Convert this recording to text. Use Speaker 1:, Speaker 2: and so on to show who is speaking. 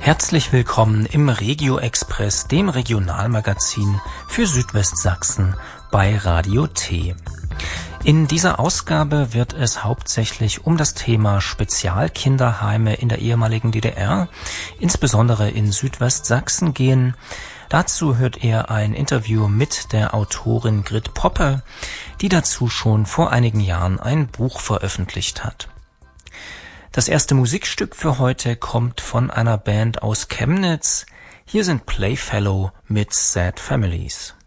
Speaker 1: Herzlich willkommen im Regio Express, dem Regionalmagazin für Südwestsachsen bei Radio T. In dieser Ausgabe wird es hauptsächlich um das Thema Spezialkinderheime in der ehemaligen DDR, insbesondere in Südwestsachsen, gehen. Dazu hört ihr ein Interview mit der Autorin Grit Poppe, die dazu schon vor einigen Jahren ein Buch veröffentlicht hat. Das erste Musikstück für heute kommt von einer Band aus Chemnitz. Hier sind Playfellow mit Sad Families.